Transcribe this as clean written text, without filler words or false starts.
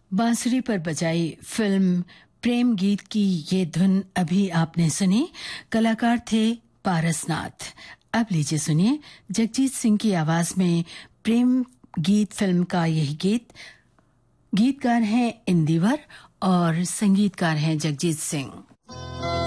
बांसुरी पर बजाई फिल्म प्रेम गीत की ये धुन अभी आपने सुनी। कलाकार थे पारसनाथ। अब लीजिए सुनिए जगजीत सिंह की आवाज में प्रेम गीत फिल्म का यही गीत। गीतकार हैं इंदिवर और संगीतकार हैं जगजीत सिंह।